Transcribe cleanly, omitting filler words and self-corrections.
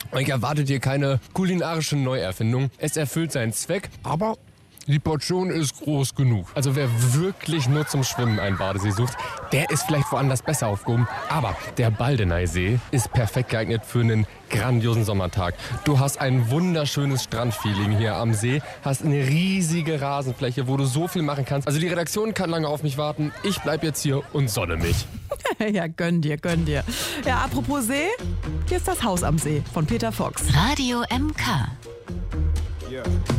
Ich erwarte dir keine kulinarische Neuerfindung. Es erfüllt seinen Zweck, aber die Portion ist groß genug. Also wer wirklich nur zum Schwimmen einen Badesee sucht, der ist vielleicht woanders besser aufgehoben. Aber der Baldeneysee ist perfekt geeignet für einen grandiosen Sommertag. Du hast ein wunderschönes Strandfeeling hier am See, hast eine riesige Rasenfläche, wo du so viel machen kannst. Also die Redaktion kann lange auf mich warten. Ich bleib jetzt hier und sonne mich. Ja, gönn dir. Ja, apropos See, hier ist das Haus am See von Peter Fox. Radio MK. Yeah.